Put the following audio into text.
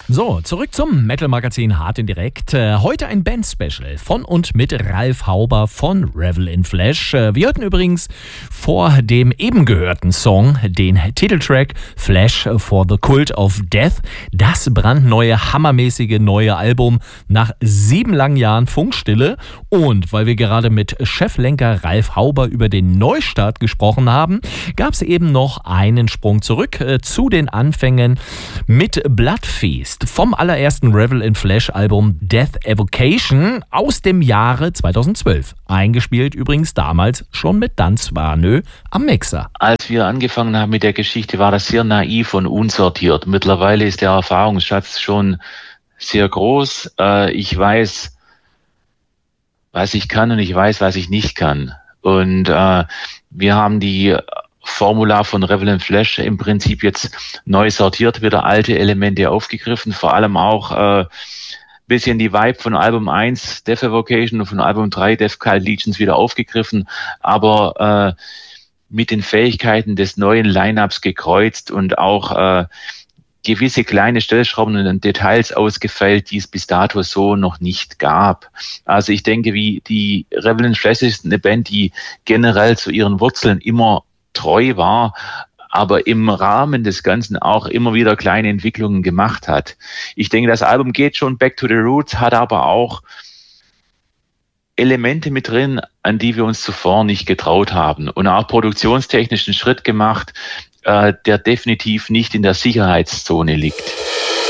So, zurück zum Metal-Magazin Hart und Direkt. Heute ein Band-Special von und mit Ralf Hauber von Revel in Flesh. Wir hörten übrigens vor dem eben gehörten Song den Titeltrack Flesh for the Cult of Death. Das brandneue, hammermäßige neue Album nach 7 langen Jahren Funkstille. Und weil wir gerade mit Cheflenker Ralf Hauber über den Neustart gesprochen haben, gab es eben noch einen Sprung zurück zu den Anfängen mit Bloodfeast vom allerersten Revel in Flesh Album Death Evocation aus dem Jahre 2012. Eingespielt übrigens damals schon mit Dan Swanö am Mixer. Als wir angefangen haben mit der Geschichte, war das sehr naiv und unsortiert. Mittlerweile ist der Erfahrungsschatz schon sehr groß. Ich weiß, was ich kann, und ich weiß, was ich nicht kann. Und wir haben die Formula von Revel in Flesh im Prinzip jetzt neu sortiert, wieder alte Elemente aufgegriffen, vor allem auch bisschen die Vibe von Album 1, Death Evocation, und von Album 3, Death Cult Legions, wieder aufgegriffen, aber mit den Fähigkeiten des neuen Line-Ups gekreuzt und auch gewisse kleine Stellschrauben und Details ausgefeilt, die es bis dato so noch nicht gab. Also ich denke, wie die Revel in Flesh ist eine Band, die generell zu ihren Wurzeln immer treu war, aber im Rahmen des Ganzen auch immer wieder kleine Entwicklungen gemacht hat. Ich denke, das Album geht schon back to the roots, hat aber auch Elemente mit drin, an die wir uns zuvor nicht getraut haben, und auch produktionstechnisch einen Schritt gemacht, der definitiv nicht in der Sicherheitszone liegt.